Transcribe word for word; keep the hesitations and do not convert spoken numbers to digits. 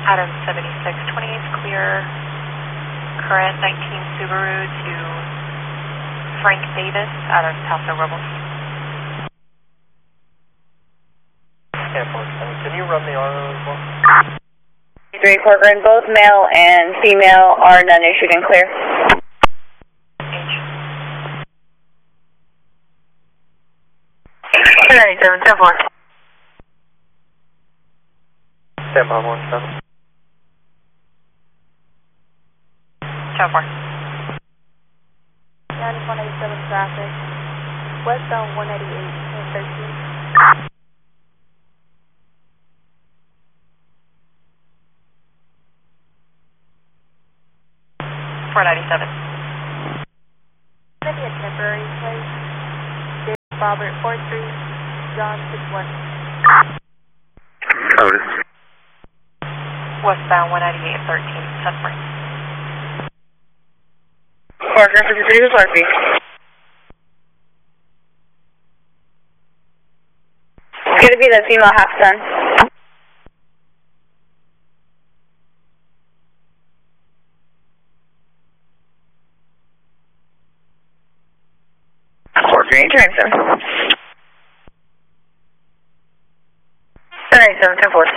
Adam seventy-six twenty-eight, clear current nineteen Subaru to Frank Davis out of Paso Robles. Can you run the R O as well? three Corcoran, both male and female are none issued and clear. H. ninety-seven, ten four. Stand by one seven. ten four. ninety-one eighty-seven traffic, westbound one eighty-eight, ten thirteen. four ninety-seven. Going to be a temporary place. David Robert four three, John six one. Notice. Westbound one ninety-eight thirteen, ten four. Corcoran fifty-three to Clarkby. It's going to be the female half ton. Corcoran, turn seven. ninety-seven, ten four.